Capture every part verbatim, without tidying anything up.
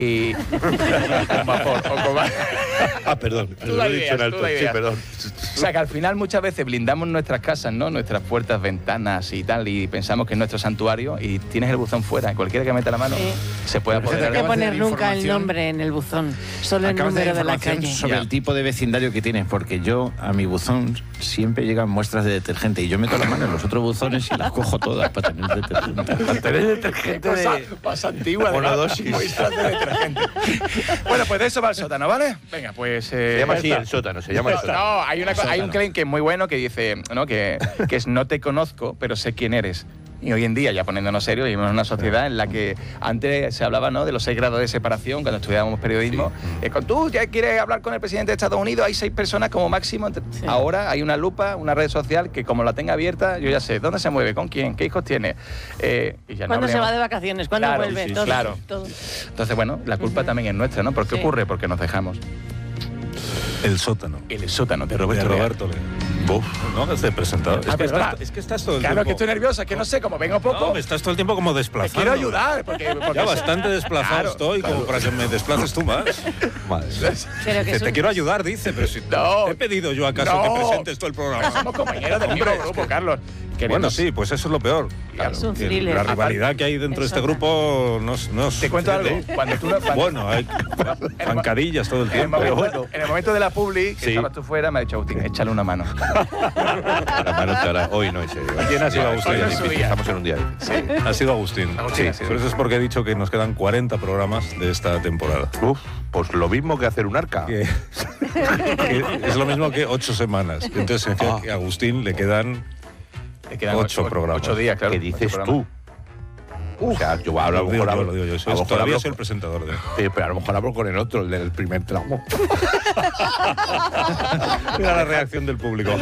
y con vapor o con va- Ah, perdón, Tú lo la he dicho ideas, en alto. tú la Sí, ideas. perdón. O sea, que al final muchas veces blindamos nuestras casas, ¿no? Nuestras puertas, ventanas y tal, y pensamos que es nuestro santuario y tienes el buzón fuera. Cualquiera que meta la mano Sí. se puede No hay apoderar. que de- poner nunca el información. nombre en el buzón, solo el Acabas de dar número de la información calle. sobre Ya. el tipo de vecindario que tienes, porque yo a mi buzón siempre llegan muestras de detergente y yo meto la mano en los otros buzones y las cojo todas para tener detergente. Para tener detergente Cosa de... más antigua de Monodosis. muestras de detergente. Bueno, pues de eso va el sótano, ¿vale? Venga, pues... eh, Se llama ya así está. el sótano, se llama el sótano. No, hay, una, co- hay un claim que es muy bueno que dice, ¿no? que, que es no te conozco, pero sé quién eres. Y hoy en día, ya poniéndonos serios, vivimos en una sociedad en la que antes se hablaba, ¿no?, de los seis grados de separación cuando estudiábamos periodismo. Eh, con tú ya quieres hablar con el presidente de Estados Unidos, hay seis personas como máximo. Entre- Sí. Ahora hay una lupa, una red social que como la tenga abierta, yo ya sé dónde se mueve, con quién, qué hijos tiene. Eh, y ya no ¿Cuándo se hablemos- va de vacaciones? ¿Cuándo Claro, vuelve? sí, todo, claro. todo. Entonces, bueno, la culpa Ujú. también es nuestra, ¿no? ¿Por qué Sí. ocurre? Porque nos dejamos. El sótano. El sótano de De Roberto. Leal. Roberto Leal. Uf, no, que esté presentado. Es, Ah, que perdona. estás, es que estás todo el Claro, tiempo... que estoy nerviosa, que no sé, como vengo poco, No, me estás todo el tiempo como te desplazando. quiero ayudar. Porque, porque Ya bastante desplazado Claro, estoy como para que me desplaces tú más. Madre. Pero que Que es te un- quiero ayudar, dice, pero si No. te he pedido yo acaso No. que presentes todo el programa. somos compañeros del mismo grupo, Carlos. Bueno, sí, pues eso es lo peor. Es un Que thriller. La rivalidad que hay dentro de este grupo no, es- no es Te cuento algo. suficiente. Cuando tú no- cuando- Bueno, hay zancadillas todo el En el, tiempo. momento, en el momento de la publi, que Sí. estabas tú fuera, me ha dicho Agustín, échale una mano. La mano te hará- Hoy no, en serio. ¿Quién ha sido No, Agustín? hoy es En su difícil, día. Estamos en un día difícil. Ha sido Agustín. Agustín ha sido. Por eso es porque he dicho que nos quedan cuarenta programas de esta temporada. Uf, pues lo mismo que hacer un arca. Que, que es lo mismo que ocho semanas. Entonces significa Ah. que a Agustín le quedan Te quedan Ocho programas. Ocho días, claro. ¿Qué ocho dices programas. tú? O sea, yo hablo a lo Lo digo mejor yo, hablo- lo digo yo. a Soy- lo mejor todavía hablo soy el con- presentador de... Eh, pero a lo mejor hablo con el otro, el del primer tramo. Mira la reacción del público.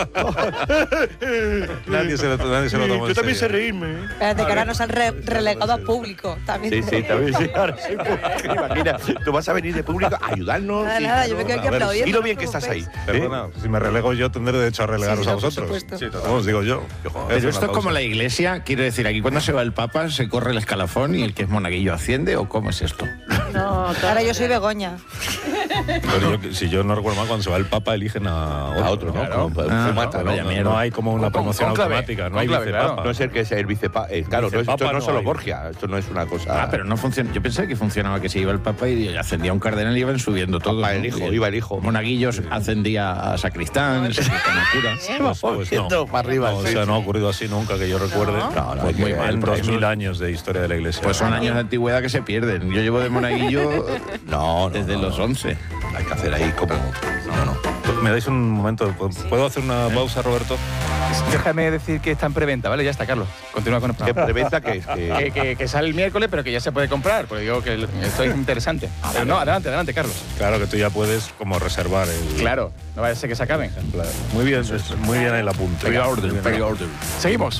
nadie, se lo, nadie se lo tomó en Yo también sé serio. reírme. Espérate, que ahora nos han re- relegado a público. También. Sí, sí, también sí. Ahora sí, porque, imagina, tú vas a venir de público a ayudarnos. Nada, y- nada, yo me quedo aquí A ver, aplaudiendo. Y lo no bien os que estás ahí. preocupéis. ¿eh? Perdona, si me relego yo tendré derecho a relegaros Sí, a por vosotros. supuesto. Sí, os digo yo. Pero esto es como la iglesia, quiero decir, aquí cuando se va el Papa se corre el escalafón y el que es monaguillo asciende, ¿o cómo es esto? No, Ahora yo soy Begoña. Pero yo, si yo no recuerdo mal, cuando se va el Papa eligen a otro, A otro, ¿no? Como- Como Ah, fumata, vaya ¿no? no, mierda. no hay como una Con- promoción cónclave, automática, no hay cónclave, vicepapa. claro. No es el que sea el vicepapa. Eh, claro, no es, esto Vicepapa no no solo hay. Borgia. Esto no es una cosa. Ah, pero no funciona. Yo pensé que funcionaba que se iba el Papa y ascendía un cardenal y iban subiendo todo. Papa, ¿no? el hijo, Y iba el hijo. Monaguillos ascendía a sacristán, sacristán a cura. Pues, pues no. Yendo para arriba, No, o sí, sea, sí. no ha ocurrido así nunca que yo recuerde. No. No, no, Pues hay muy que- mal, en por eso- dos mil años de historia de la iglesia. Pues son años de antigüedad que se pierden. Yo llevo de monaguillo No, no, desde no, los no. once. Hay que hacer ahí como. No, no. ¿Me dais un momento? ¿Puedo hacer una pausa, Roberto? Déjame decir que está en preventa, ¿vale? Ya está, Carlos. Continúa con el ¿Qué programa. preventa que es? Que, Que... que- que sale el miércoles, pero que ya se puede comprar, porque digo que esto es interesante. Pero no, adelante, adelante, Carlos. Claro que tú ya puedes como reservar el... Claro, no vaya a ser que se acaben. Claro. Muy bien, es- muy bien el apunte. Muy bien. Seguimos.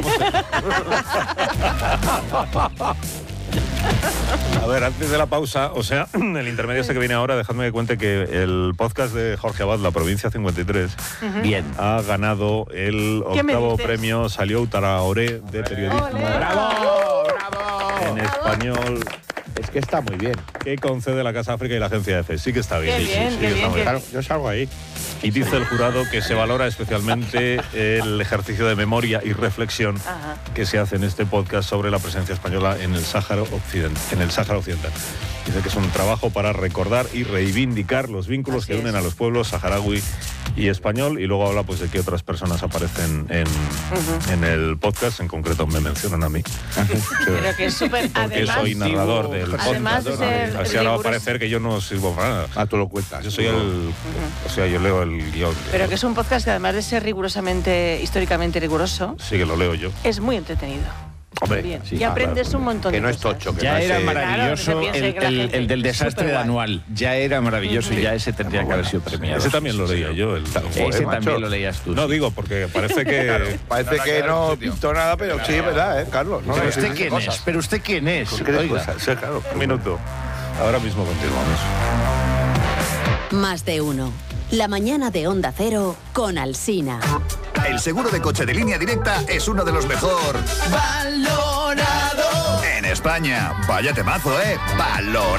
A ver, antes de la pausa, o sea, el intermedio este que viene ahora, dejadme que cuente que el podcast de Jorge Abad, La Provincia cincuenta y tres, Bien. ha ganado el ¿Qué me octavo dices? premio Salió Traoré de periodismo Ole. ¡Bravo! ¡Bravo! en español Es que está muy bien. que concede la Casa África y la Agencia EFE. Sí que está bien. Qué sí, sí, bien, sí, qué está bien, muy qué Claro, yo salgo ahí. Y dice el jurado que se valora especialmente el ejercicio de memoria y reflexión Ajá. que se hace en este podcast sobre la presencia española en el Sáhara Occidental. En el Sáhara Occidental. Dice que es un trabajo para recordar y reivindicar los vínculos Así que unen es. a los pueblos saharaui y español, y luego habla pues de qué otras personas aparecen en, Ujú. en el podcast, en concreto me mencionan a mí. Pero que es súper... Porque Además, soy narrador del podcast. además de ser Así ahora va a riguroso- parecer que yo no sirvo para nada. Ah, tú lo cuentas. Yo soy el... O sea, yo leo el guión. pero que es un podcast que además de ser rigurosamente, históricamente riguroso, Sí, que lo leo yo. es muy entretenido. Hombre, Bien. sí, y aprendes un montón que de no es cosas. tocho. Que Ya no era es, eh, maravilloso Claro, que se el, piense que la el- gente- el del desastre de superguay. anual. Ya era maravilloso y ya ese tendría que haber sido premiado. Ese también lo leía yo. El, Joder, Ese macho. también lo leías tú. No sí. digo, porque parece que... Parece que no pintó nada, pero sí, es verdad, ¿eh, Carlos? No, ¿Pero no, usted sí, sí, quién cosas. es? ¿Pero usted quién es? ¿Qué Oiga. cosas? Sí, claro. Un minuto. Ahora mismo continuamos. Más de uno. La mañana de Onda Cero con Alsina. El seguro de coche de Línea Directa es uno de los mejor valorado en España. Vaya temazo, ¿eh? Valorado.